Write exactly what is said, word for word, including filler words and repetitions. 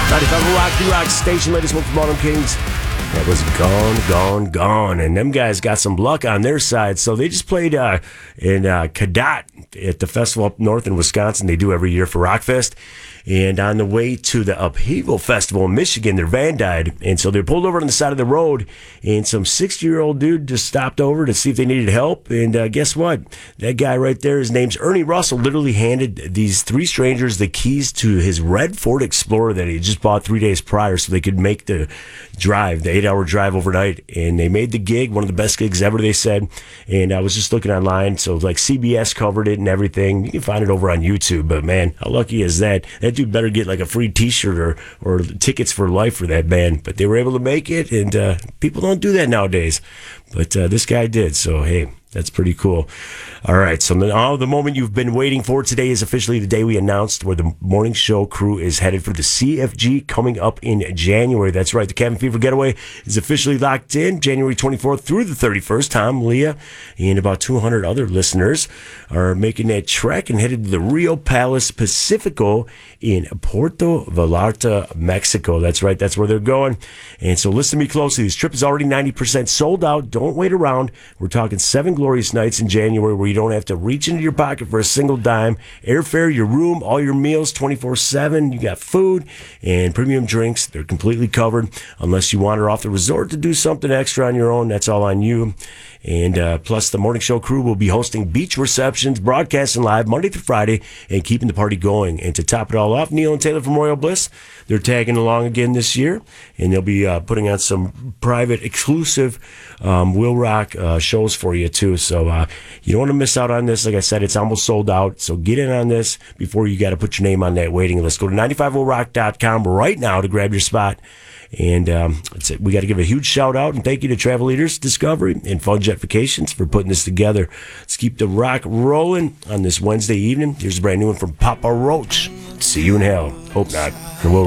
ninety-five Rock, the Rock Station. Latest one from Autumn Kings. That was Gone, Gone, Gone. And them guys got some luck on their side. So they just played uh, in uh, Cadott at the festival up north in Wisconsin. They do every year for Rockfest. And on the way to the Upheaval Festival in Michigan, their van died. And so they pulled over on the side of the road, and some sixty-year-old dude just stopped over to see if they needed help. And uh, guess what? That guy right there, his name's Ernie Russell, literally handed these three strangers the keys to his red Ford Explorer that he just bought three days prior so they could make the drive, the eight-hour drive overnight. And they made the gig, one of the best gigs ever, they said. And I was just looking online, so like C B S covered it and everything. You can find it over on YouTube. But, man, how lucky is that? That dude better get like a free T-shirt or, or tickets for life for that band. But they were able to make it, and uh, people don't do that nowadays. But uh, this guy did, so hey, that's pretty cool. All right, so now the moment you've been waiting for. Today is officially the day we announced where the morning show crew is headed for the C F G coming up in January. That's right, the Cabin Fever Getaway is officially locked in January twenty-fourth through the thirty-first. Tom, Leah, and about two hundred other listeners are making that trek and headed to the Rio Palace Pacifico in Puerto Vallarta, Mexico. That's right, that's where they're going. And so listen to me closely. This trip is already ninety percent sold out. Don't wait around. We're talking seven glorious nights in January where you don't have to reach into your pocket for a single dime. Airfare, your room, all your meals, twenty-four seven. You got food and premium drinks. They're completely covered unless you wander off the resort to do something extra on your own. That's all on you. And uh, plus, the morning show crew will be hosting beach receptions, broadcasting live Monday through Friday, and keeping the party going. And to top it all off, Neil and Taylor from Royal Bliss, they're tagging along again this year, and they'll be uh, putting on some private, exclusive um, Will Rock uh, shows for you, too. So uh, you don't want to miss out on this. Like I said, it's almost sold out, so get in on this before you got to put your name on that waiting list. Go to ninety-five oh rock dot com right now to grab your spot. And um, it's, we got to give a huge shout out and thank you to Travel Leaders Discovery and Fun Jet Vacations for putting this together. Let's keep the rock rolling on this Wednesday evening. Here's a brand new one from Papa Roach. See you in hell. Hope not. Or we'll